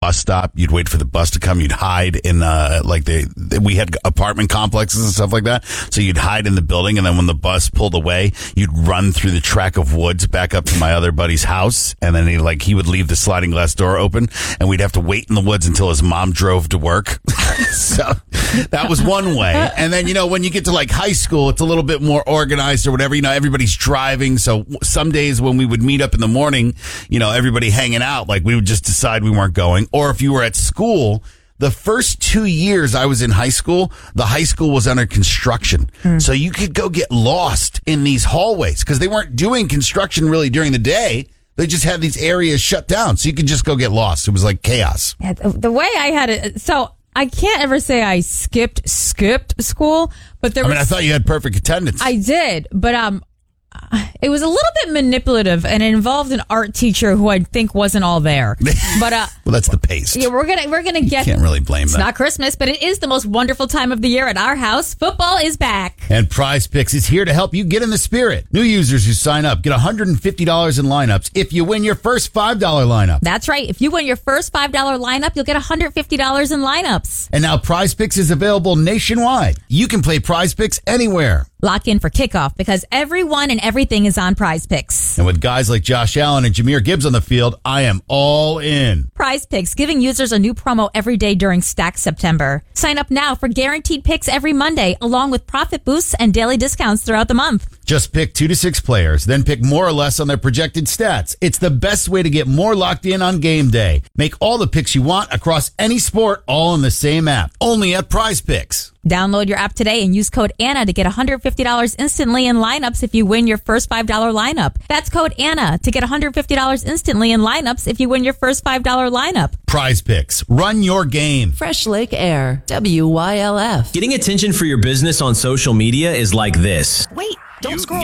bus stop. You'd wait for the bus to come. You'd hide in we had apartment complexes and stuff like that. So you'd hide in the building, and then when the bus pulled away, you'd run through the track of woods back up to my other buddy's house, and then he would leave the sliding glass door open, and we'd have to wait in the woods until his mom drove to work. So that was one way. And then, when you get to like high school, it's a little bit more organized or whatever. Everybody's driving. So some days when we would meet up in the morning, everybody hanging out, like we would just decide we weren't going. Or if you were at school, the first 2 years I was in high school, the high school was under construction. So you could go get lost in these hallways because they weren't doing construction really during the day. They just had these areas shut down. So you could just go get lost. It was like chaos. Yeah, the way I had it, so I can't ever say I skipped school, but I thought you had perfect attendance. I did, but it was a little bit manipulative, and it involved an art teacher who I think wasn't all there. But well, that's the pace. Yeah, we're gonna get. Can't really blame It's that. not Christmas, but it is the most wonderful time of the year at our house. Football is back, and Prize Picks is here to help you get in the spirit. New users who sign up get $150 in lineups if you win your first $5 lineup. That's right. If you win your first $5 lineup, you'll get $150 in lineups. And now Prize Picks is available nationwide. You can play Prize Picks anywhere. Lock in for kickoff because everyone and everything is on Prize Picks. And with guys like Josh Allen and Jahmyr Gibbs on the field, I am all in. Prize Picks, giving users a new promo every day during Stack September. Sign up now for guaranteed picks every Monday, along with profit boosts and daily discounts throughout the month. Just pick 2 to 6 players, then pick more or less on their projected stats. It's the best way to get more locked in on game day. Make all the picks you want across any sport, all in the same app. Only at Prize Picks. Download your app today and use code Anna to get $150 instantly in lineups if you win your first $5 lineup. That's code Anna to get $150 instantly in lineups if you win your first $5 lineup. Prize Picks. Run your game. Fresh Lake Air. WYLF. Getting attention for your business on social media is like this. Wait, don't scroll.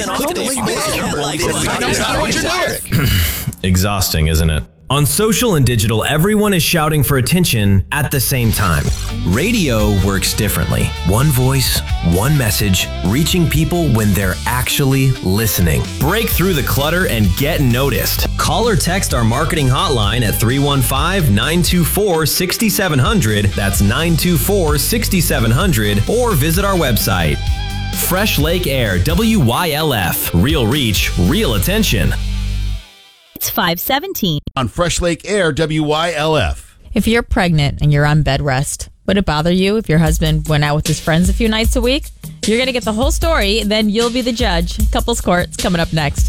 Exhausting, isn't it? On social and digital, everyone is shouting for attention at the same time. Radio works differently. One voice, one message, reaching people when they're actually listening. Break through the clutter and get noticed. Call or text our marketing hotline at 315-924-6700. That's 924-6700. Or visit our website. Fresh Lake Air, WYLF. Real reach, real attention. It's 5:17. On Fresh Lake Air, WYLF. If you're pregnant and you're on bed rest, would it bother you if your husband went out with his friends a few nights a week? You're going to get the whole story, then you'll be the judge. Couples Court's coming up next.